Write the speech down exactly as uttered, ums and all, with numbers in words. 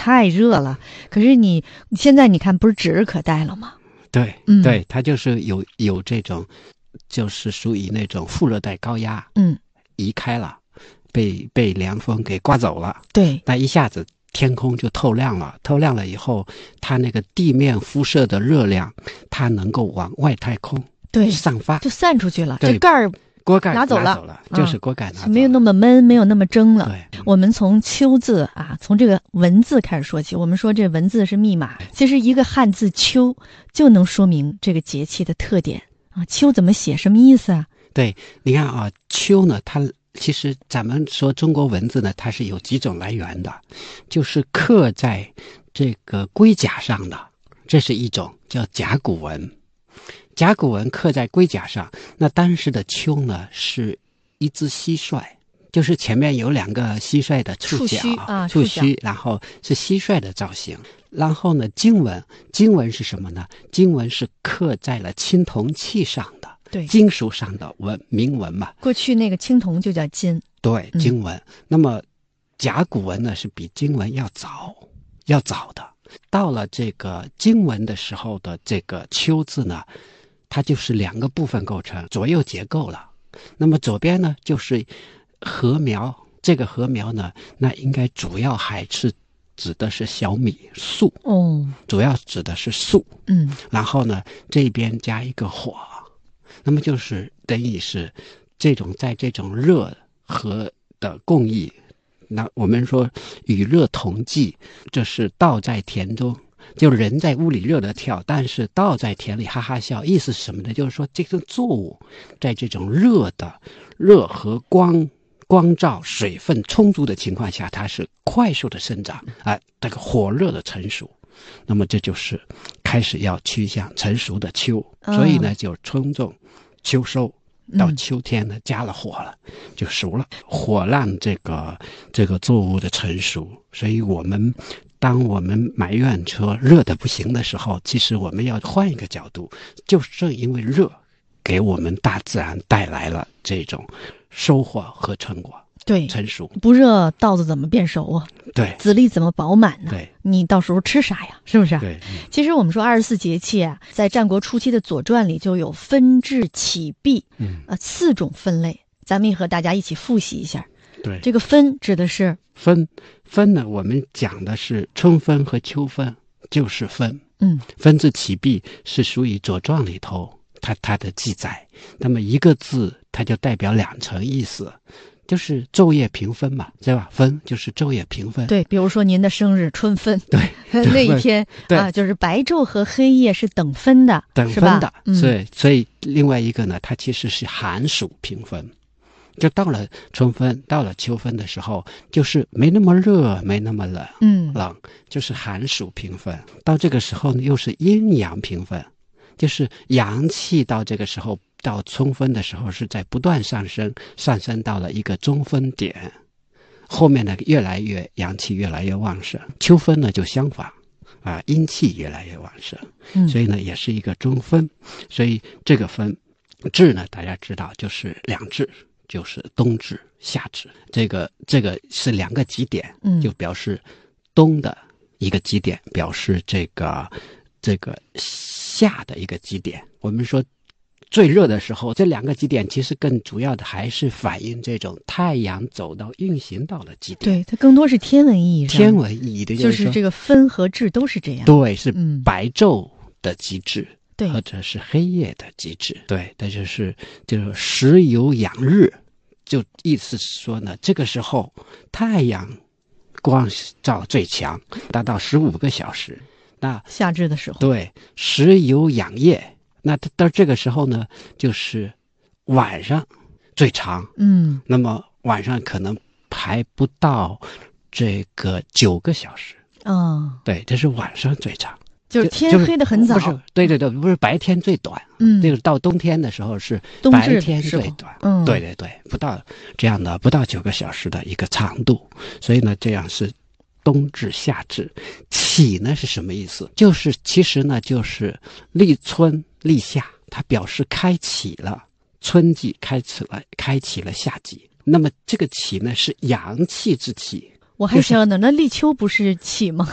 太热了。可是你现在你看，不是指日可待了吗？ 对， 嗯， 对，它就是有有这种，就是属于那种副热带高压， 嗯， 移开了，被被凉风给刮走了， 对， 那一下子天空就透亮了，透亮了以后，它那个地面辐射的热量，它能够往外太空对散发， 就散出去了， 对这盖儿锅盖拿走了， 拿走了，就是锅盖拿走了， 没有那么闷，没有那么蒸了。 对， 我们从秋字啊，从这个文字开始说起。我们说这文字是密码，其实一个汉字秋就能说明这个节气的特点啊。秋怎么写，什么意思啊？ 对，你看啊，秋呢，它其实咱们说中国文字呢，它是有几种来源的，就是刻在这个龟甲上的，这是一种叫甲骨文。甲骨文刻在龟甲上，那当时的秋呢是一只蟋蟀，就是前面有两个蟋蟀的触角， 触须啊， 触须，然后是蟋蟀的造型。然后呢，经文，经文是什么呢？经文是刻在了青铜器上的， 对， 金属上的文铭文嘛。 过去那个青铜就叫金， 对， 嗯、 经文。那么甲骨文呢，是比经文要早，要早的。到了这个经文的时候的这个秋字呢，它就是两个部分构成，左右结构了。那么左边呢，就是禾苗，这个禾苗呢，那应该主要还是指的是小米粟哦， 主要指的是粟， 嗯， 然后呢这边加一个火，那么就是等于是这种在这种热和的共议，那我们说与热同济，这是道在田中，就人在屋里热得跳，但是道在田里哈哈笑。意思是什么呢？就是说这个作物在这种热的热和光光照水分充足的情况下，它是快速的生长啊，这个火热的成熟，那么这就是开始要趋向成熟的秋， 嗯、 所以呢就春种秋收，到秋天呢加了火了，就熟了，火让这个这个作物的成熟。所以我们当我们埋怨说热的不行的时候，其实我们要换一个角度，就是正因为热给我们大自然带来了这种收获和成果， 对， 成熟。 不热稻子怎么变熟啊？ 对， 籽粒怎么饱满呢？ 对， 你到时候吃啥呀？是不是？ 对、嗯。 其实我们说二十四节气啊，在战国初期的《左传》里就有分至起毕， 嗯， 呃，四种分类，咱们也和大家一起复习一下。 对， 这个分指的是分分呢，我们讲的是春分和秋分，就是分。 嗯， 分至起毕是属于《左传》里头它它的记载，那么一个字它就代表两层意思，就是昼夜平分嘛，对吧？分就是昼夜平分。 对，比如说您的生日春分， 对， 那一天啊，就是白昼和黑夜是等分的， 等分的。 嗯、 所以，所以另外一个呢，它其实是寒暑平分。就到了春分，到了秋分的时候，就是没那么热，没那么冷， 嗯， 冷就是寒暑平分。到这个时候呢，又是阴阳平分，就是阳气到这个时候，到春分的时候是在不断上升，上升到了一个中分点，后面呢越来越阳气越来越旺盛。秋分呢就相反，啊，阴气越来越旺盛， 嗯， 所以呢也是一个中分。所以这个分至呢，大家知道就是两至。就是冬至、夏至，这个这个是两个极点， 嗯， 就表示冬的一个极点，表示这个这个夏的一个极点。我们说最热的时候，这两个极点其实更主要的还是反映这种太阳走到运行到的极点。 对，它更多是天文意义上， 天文意义的就是、就是、这个分和至都是这样。 对，是白昼的极致。 嗯对， 或者是黑夜的极致，对，那就是就是时有养日，就意思是说呢，这个时候太阳光照最强，达到十五个小时。那夏至的时候， 对，时有养夜，那到这个时候呢，就是晚上最长， 嗯， 那么晚上可能还不到这个九个小时， 哦， 对，这是晚上最长。 就是天黑得很早， 不是，对对对，不是白天最短， 嗯， 这个到冬天的时候是白天最短， 嗯， 对对对，不到这样的不到九个小时的一个长度，所以呢，这样是冬至、夏至。起呢是什么意思？就是其实呢就是立春、立夏，它表示开启了春季，开启了开启了夏季。那么这个起呢是阳气之起。 我还想呢，那立秋不是起吗？